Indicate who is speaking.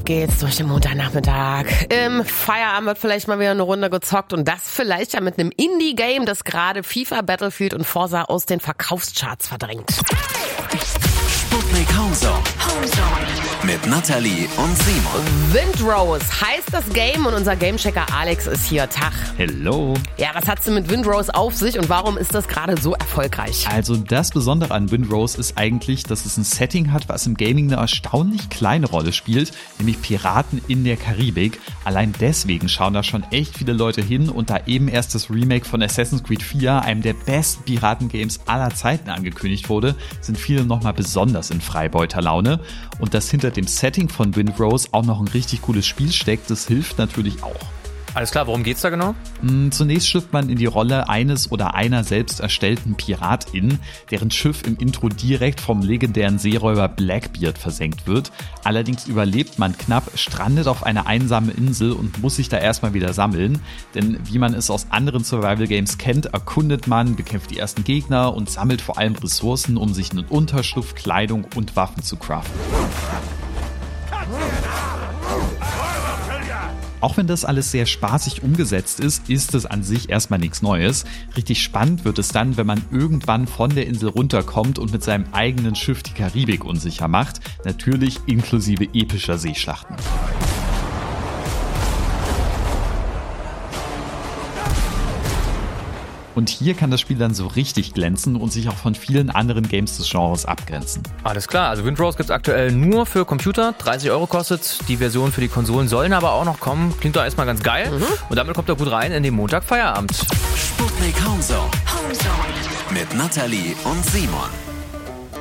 Speaker 1: Ab geht's durch den Montagnachmittag. Im Feierabend wird vielleicht mal wieder eine Runde gezockt und das vielleicht ja mit einem Indie-Game, das gerade FIFA, Battlefield und Forza aus den Verkaufscharts verdrängt.
Speaker 2: Sputnik Homezone mit Nathalie und Simon.
Speaker 1: Windrose heißt das Game und unser Gamechecker Alex ist hier. Tag.
Speaker 3: Hello.
Speaker 1: Ja, was hat's denn mit Windrose auf sich und warum ist das gerade so erfolgreich?
Speaker 3: Also das Besondere an Windrose ist eigentlich, dass es ein Setting hat, was im Gaming eine erstaunlich kleine Rolle spielt, nämlich Piraten in der Karibik. Allein deswegen schauen da schon echt viele Leute hin und da eben erst das Remake von Assassin's Creed 4, einem der besten Piratengames aller Zeiten, angekündigt wurde, sind viele nochmal besonders in Freibeuterlaune. Und dass hinter dem Setting von Windrose auch noch ein richtig cooles Spiel steckt, das hilft natürlich auch.
Speaker 4: Alles klar, worum geht's da genau?
Speaker 3: Zunächst schlüpft man in die Rolle eines oder einer selbst erstellten Piratin, deren Schiff im Intro direkt vom legendären Seeräuber Blackbeard versenkt wird. Allerdings überlebt man knapp, strandet auf einer einsamen Insel und muss sich da erstmal wieder sammeln. Denn wie man es aus anderen Survival-Games kennt, erkundet man, bekämpft die ersten Gegner und sammelt vor allem Ressourcen, um sich einen Unterschlupf, Kleidung und Waffen zu craften. Auch wenn das alles sehr spaßig umgesetzt ist, ist es an sich erstmal nichts Neues. Richtig spannend wird es dann, wenn man irgendwann von der Insel runterkommt und mit seinem eigenen Schiff die Karibik unsicher macht. Natürlich inklusive epischer Seeschlachten. Und hier kann das Spiel dann so richtig glänzen und sich auch von vielen anderen Games des Genres abgrenzen.
Speaker 4: Alles klar, also Windrose gibt's aktuell nur für Computer, 30 € kostet. Die Version für die Konsolen sollen aber auch noch kommen. Klingt doch erstmal ganz geil. Und damit kommt er gut rein in den Montag Feierabend.
Speaker 2: Sputnik Homezone mit Nathalie und Simon.